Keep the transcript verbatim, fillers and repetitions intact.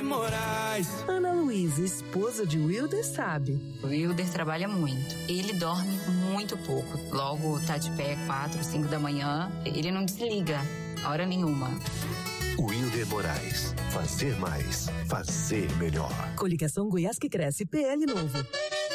Moraes. Ana Luísa, esposa de Wilder, sabe. O Wilder trabalha muito. Ele dorme muito pouco. Logo tá de pé quatro, cinco da manhã. Ele não desliga, hora nenhuma. Wilder Moraes. Fazer mais. Fazer melhor. Coligação Goiás que Cresce. P L novo.